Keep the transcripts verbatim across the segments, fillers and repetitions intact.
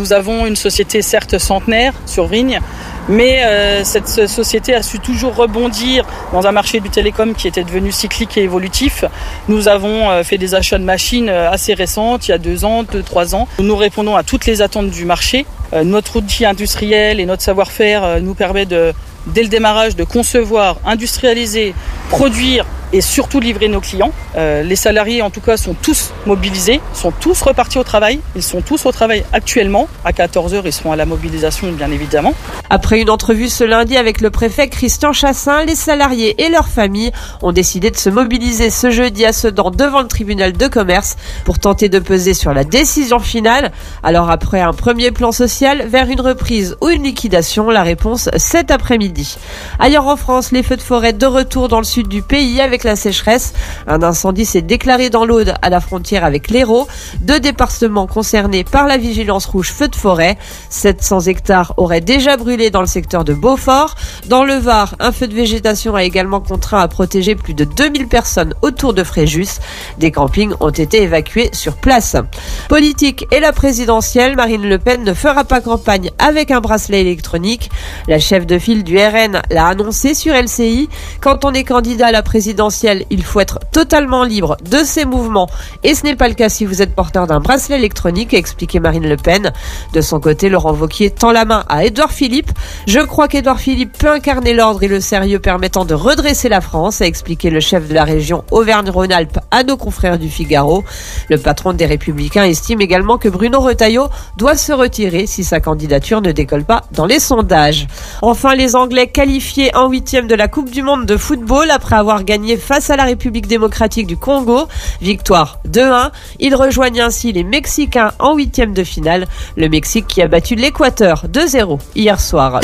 Nous avons une société certes centenaire sur Vrigne, mais euh, cette société a su toujours rebondir dans un marché du télécom qui était devenu cyclique et évolutif. Nous avons euh, fait des achats de machines assez récentes, il y a deux ans, deux, trois ans. Nous répondons à toutes les attentes du marché. Euh, notre outil industriel et notre savoir-faire euh, nous permet de, dès le démarrage, de concevoir, industrialiser, produire et surtout livrer nos clients. Euh, les salariés, en tout cas, sont tous mobilisés, sont tous repartis au travail. Ils sont tous au travail actuellement. À quatorze heures, ils seront à la mobilisation, bien évidemment. Après une entrevue ce lundi avec le préfet Christian Chassin, les salariés et leurs familles ont décidé de se mobiliser ce jeudi à Sedan devant le tribunal de commerce pour tenter de peser sur la décision finale. Alors après un premier plan social, vers une reprise ou une liquidation, la réponse cet après-midi. Ailleurs en France, les feux de forêt de retour dans le sud du pays avec la sécheresse. Un incendie s'est déclaré dans l'Aude à la frontière avec l'Hérault. Deux départements concernés par la vigilance rouge feux de forêt. sept cents hectares auraient déjà brûlé dans le secteur de Beaufort. Dans le Var, un feu de végétation a également contraint à protéger plus de deux mille personnes autour de Fréjus. Des campings ont été évacués sur place. Politique et la présidentielle, Marine Le Pen ne fera pas campagne avec un bracelet électronique. La chef de file du R N l'a annoncé sur L C I. Quand on est candidat à la présidentielle, il faut être totalement libre de ses mouvements et ce n'est pas le cas si vous êtes porteur d'un bracelet électronique, a expliqué Marine Le Pen. De son côté, Laurent Wauquiez tend la main à Édouard Philippe. Je crois qu'Édouard Philippe peut incarner l'ordre et le sérieux permettant de redresser la France, a expliqué le chef de la région Auvergne-Rhône-Alpes à nos confrères du Figaro. Le patron des Républicains estime également que Bruno Retailleau doit se retirer si sa candidature ne décolle pas dans les sondages. Enfin, les Anglais qualifiés en huitième de la Coupe du Monde de football après avoir gagné face à la République démocratique du Congo. Victoire deux un. Ils rejoignent ainsi les Mexicains en huitième de finale. Le Mexique qui a battu l'Équateur deux zéro hier soir.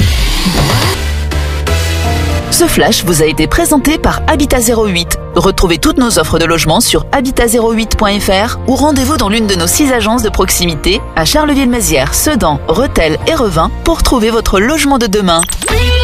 Ce flash vous a été présenté par Habitat zéro huit. Retrouvez toutes nos offres de logement sur habitat zéro huit point f r ou rendez-vous dans l'une de nos six agences de proximité à Charleville-Mézières, Sedan, Rethel et Revin pour trouver votre logement de demain.